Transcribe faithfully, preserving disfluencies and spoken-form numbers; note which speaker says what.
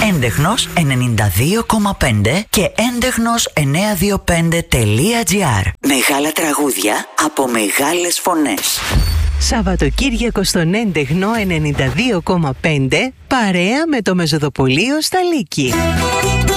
Speaker 1: έντεχνος ενενήντα δύο κόμμα πέντε και έντεχνος εννιακόσια είκοσι πέντε τελεία τζι άρ. Μεγάλα τραγούδια από μεγάλες φωνές.
Speaker 2: Σαββατοκύριακο στον Έντεχνο ενενήντα δύο κόμμα πέντε, παρέα με το Μεζοδοπολείο στα Λύκη.